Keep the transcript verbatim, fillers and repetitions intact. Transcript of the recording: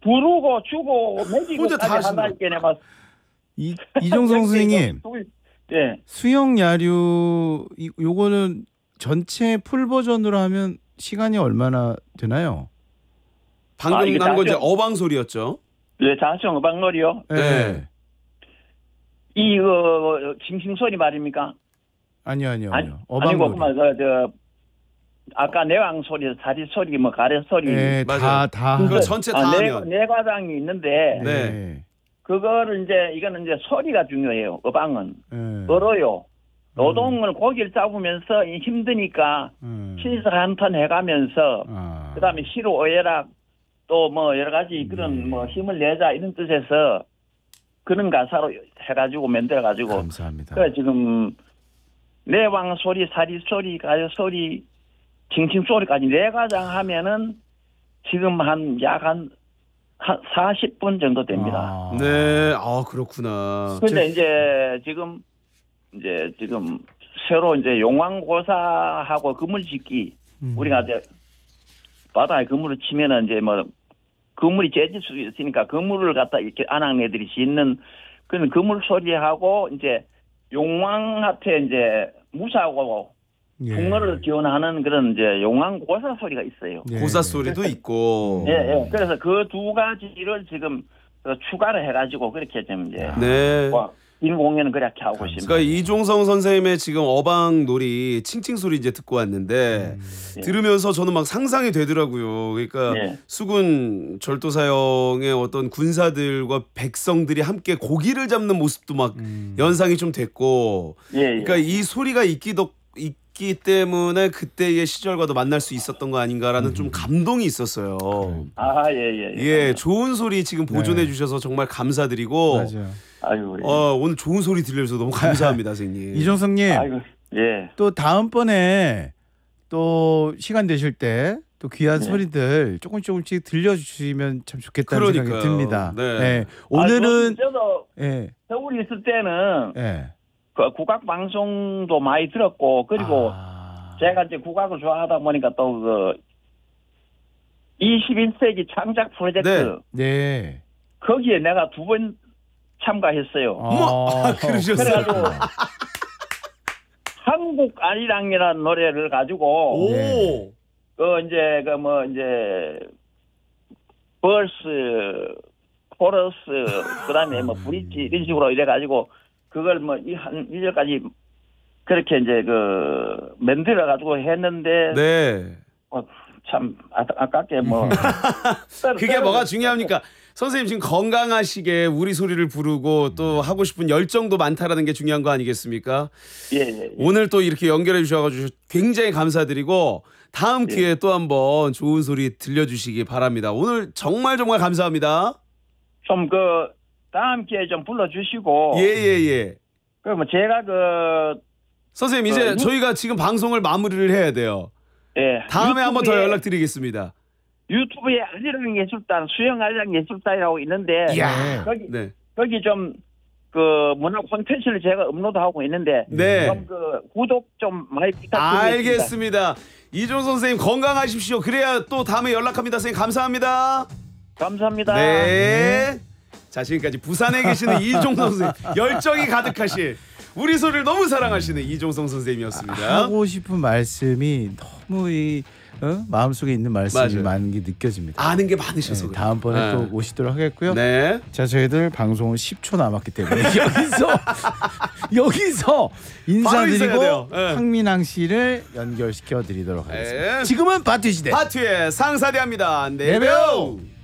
부르고 주고 먹이고까지 하나 있겠네. 맞. 이 이종성 선생님. 예. 수영 야류 이, 요거는 전체 풀 버전으로 하면 시간이 얼마나 되나요? 방금 아, 난 건 이제 자정- 어방 소리였죠. 예, 자성 어방놀이요. 네. 이거 징징 소리 말입니까? 아니요, 아니요, 아니, 아니요. 아니고 어방놀이. 그만 저, 저 아까 내왕 소리, 사리 소리, 뭐 가래 소리. 네, 다 맞아요. 다. 그거 하- 전체 다 아, 네, 하면. 네 과장이 있는데 네. 그거를 이제 이거는 이제 소리가 중요해요. 어방은 네. 어려요. 노동을 고기를 잡으면서 힘드니까 음. 신석 한턴 해가면서 아. 그다음에 시로 오해락 또 뭐 여러 가지 그런 네. 뭐 힘을 내자 이런 뜻에서 그런 가사로 해가지고 만들어가지고 감사합니다. 그래 지금 내왕 소리, 사리 소리, 가요 소리, 칭칭 소리까지 네 가장 하면은 지금 한 약 한 한 사십 분 정도 됩니다. 아. 네. 아, 그렇구나. 근데 이제 지금 이제 지금 새로 이제 용왕고사하고 그물짓기 음. 우리가 이제 바다에 그물을 치면은 이제 뭐 그물이 째질 수 있으니까 그물을 갖다 이렇게 아낙네들이 짓는 그런 그물 소리하고 이제 용왕한테 이제 무사하고 예. 풍어를 기원하는 그런 이제 용왕고사 소리가 있어요. 예. 고사 소리도 있고. 예, 예. 그래서 그 두 가지를 지금 그 추가를 해가지고 그렇게 좀 이제 네. 뭐 인 공연은 그렇게 하고 있습니다. 그러니까 이종성 선생님의 지금 어방 놀이 칭칭 소리 이제 듣고 왔는데 예. 들으면서 저는 막 상상이 되더라고요. 그러니까 예. 수군 절도사형의 어떤 군사들과 백성들이 함께 고기를 잡는 모습도 막 음. 연상이 좀 됐고, 예, 예. 그러니까 이 소리가 있기도 있기 때문에 그때의 시절과도 만날 수 있었던 거 아닌가라는 좀 감동이 있었어요. 아, 예, 예. 예, 좋은 소리 지금 보존해 네. 주셔서 정말 감사드리고. 맞아요. 아이고, 예. 어, 오늘 좋은 소리 들려줘서 너무 감사합니다, 선생님. 이종성님 아이고, 예. 또 다음번에 또 시간 되실 때 또 귀한 네. 소리들 조금 조금씩 들려주시면 참 좋겠다는 그러니까요. 생각이 듭니다. 네. 네. 아, 오늘은 저- 저도 예, 서울에 있을 때는 예. 그 국악 방송도 많이 들었고 그리고 아. 제가 이제 국악을 좋아하다 보니까 또 그 이십일 세기 창작 프로젝트 네. 네. 거기에 내가 두 번 참가했어요. 어머, 아, 그러셨어요. 그래가지고 한국 아리랑이라는 노래를 가지고 오. 네. 그 이제 그 뭐 이제 벌스, 코러스, 그다음에 뭐 브릿지 이런 식으로 이래 가지고 그걸 뭐한 일 절까지 그렇게 이제 그 만들어 가지고 했는데 네. 어, 참 아- 아깝게 뭐 그게 뭐가 중요합니까? 선생님 지금 건강하시게 우리 소리를 부르고 또 하고 싶은 열정도 많다라는 게 중요한 거 아니겠습니까? 예, 예, 예. 오늘 또 이렇게 연결해 주셔가지고 굉장히 감사드리고 다음 예. 기회에 또 한번 좋은 소리 들려주시기 바랍니다. 오늘 정말 정말 감사합니다. 좀 그 다음 기회에 좀 불러주시고 예예예. 예, 예. 그러면 제가 그 선생님 이제 어, 유- 저희가 지금 방송을 마무리를 해야 돼요. 예, 다음에 한번 더 유튜브에- 연락드리겠습니다. 유튜브에 아리랑 예술단 수영 아리랑 예술단이라고 있는데 이야. 거기 네. 거기 좀 그 문화 콘텐츠를 제가 업로드하고 있는데 네. 좀 그 구독 좀 많이 부탁드리겠습니다. 알겠습니다. 이종 선생님 건강하십시오. 그래야 또 다음에 연락합니다. 선생님 감사합니다. 감사합니다. 네. 자 지금까지 부산에 계시는 이종성 선생님 열정이 가득하신 우리 소리를 너무 사랑하시는 이종성 선생님이었습니다. 하고 싶은 말씀이 너무 이 어? 마음속에 있는 말씀이 맞아요. 많은 게 느껴집니다. 아는 게 많으셔서 네, 그래요. 다음번에 네. 또 오시도록 하겠고요. 네. 자, 저희들 방송은 십 초 남았기 때문에 여기서 여기서 바로 있어야 인사드리고 돼요. 네. 황민항 씨를 연결시켜 드리도록 하겠습니다. 네. 지금은 바트 시대. 파트의 상사대합니다. 네 네벼. 명.